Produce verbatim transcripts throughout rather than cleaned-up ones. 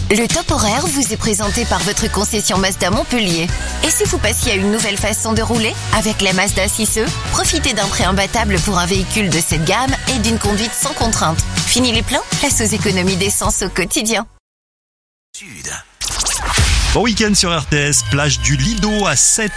Le top horaire vous est présenté par votre concession Mazda Montpellier. Et si vous passiez à une nouvelle façon de rouler? Avec la Mazda six E, profitez d'un prêt imbattable pour un véhicule de cette gamme et d'une conduite sans contrainte. Fini les plans, place aux économies d'essence au quotidien. Sud. Bon week-end sur R T S, plage du Lido à sept.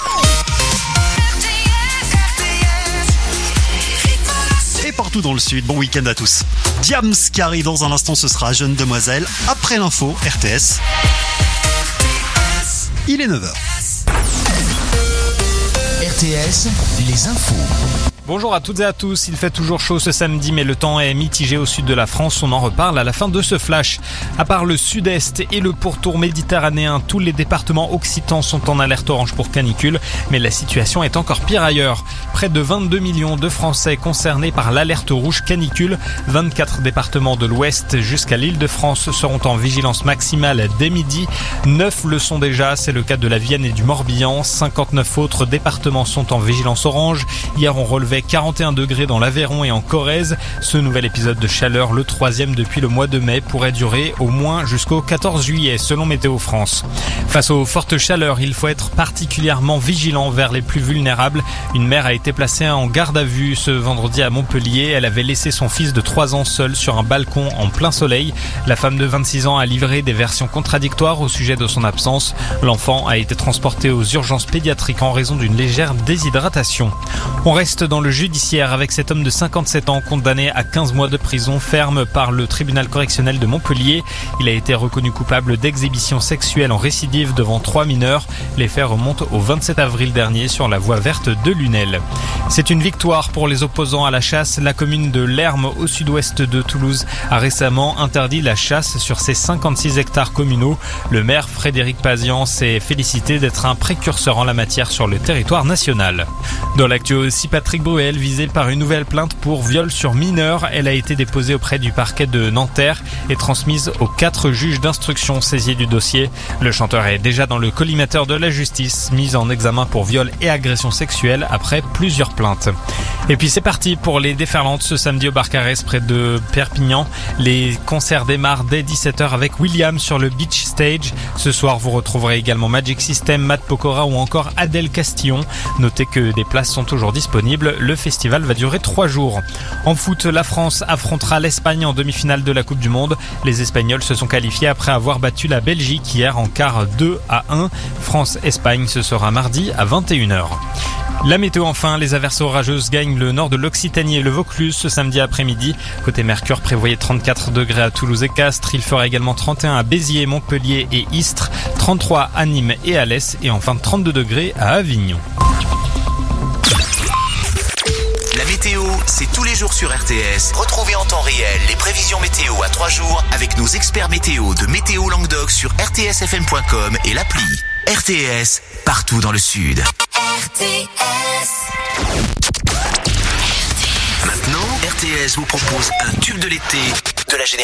Et partout dans le sud, bon week-end à tous. Diams qui arrive dans un instant, ce sera Jeune Demoiselle. Après l'info, R T S. Il est neuf heures. R T S, les infos. Bonjour à toutes et à tous, il fait toujours chaud ce samedi mais le temps est mitigé au sud de la France, on en reparle à la fin de ce flash. À part le sud-est et le pourtour méditerranéen, tous les départements occitans sont en alerte orange pour canicule, mais la situation est encore pire ailleurs. Près de vingt-deux millions de Français concernés par l'alerte rouge canicule, vingt-quatre départements de l'ouest jusqu'à l'Île-de-France seront en vigilance maximale dès midi, neuf le sont déjà, c'est le cas de la Vienne et du Morbihan, cinquante-neuf autres départements sont en vigilance orange. Hier on relevait quarante et un degrés dans l'Aveyron et en Corrèze. Ce nouvel épisode de chaleur, le troisième depuis le mois de mai, pourrait durer au moins jusqu'au quatorze juillet, selon Météo France. Face aux fortes chaleurs, il faut être particulièrement vigilant vers les plus vulnérables. Une mère a été placée en garde à vue ce vendredi à Montpellier. Elle avait laissé son fils de trois ans seul sur un balcon en plein soleil. La femme de vingt-six ans a livré des versions contradictoires au sujet de son absence. L'enfant a été transporté aux urgences pédiatriques en raison d'une légère déshydratation. On reste dans le judiciaire avec cet homme de cinquante-sept ans condamné à quinze mois de prison ferme par le tribunal correctionnel de Montpellier. Il a été reconnu coupable d'exhibition sexuelle en récidive devant trois mineurs. Les faits remontent au vingt-sept avril dernier sur la voie verte de Lunel. C'est une victoire pour les opposants à la chasse. La commune de Lerme au sud-ouest de Toulouse a récemment interdit la chasse sur ses cinquante-six hectares communaux. Le maire Frédéric Pazian s'est félicité d'être un précurseur en la matière sur le territoire national. Dans l'actu aussi, Patrick Bruel visé par une nouvelle plainte pour viol sur mineur. Elle a été déposée auprès du parquet de Nanterre et transmise aux quatre juges d'instruction saisis du dossier. Le chanteur est déjà dans le collimateur de la justice, mis en examen pour viol et agression sexuelle après plusieurs plaintes. Et puis c'est parti pour les déferlantes ce samedi au Barcarès près de Perpignan. Les concerts démarrent dès dix-sept heures avec William sur le Beach Stage. Ce soir vous retrouverez également Magic System, Matt Pokora ou encore Adèle Castillon. Notez que des places sont toujours disponibles. Le festival va durer trois jours. En foot, la France affrontera l'Espagne en demi-finale de la Coupe du Monde. Les Espagnols se sont qualifiés après avoir battu la Belgique hier en quart deux à un. France-Espagne, ce sera mardi à vingt et une heures. La météo enfin, les averses orageuses gagnent le nord de l'Occitanie et le Vaucluse ce samedi après-midi. Côté Mercure, prévoyez trente-quatre degrés à Toulouse et Castres. Il fera également trente et un à Béziers, Montpellier et Istres, trente-trois à Nîmes et Alès et enfin trente-deux degrés à Avignon. La météo, c'est tous les jours sur R T S. Retrouvez en temps réel les prévisions météo à trois jours avec nos experts météo de Météo Languedoc sur r t s f m point com et l'appli. R T S, partout dans le sud. R T S. Maintenant, R T S vous propose un tube de l'été de la génération.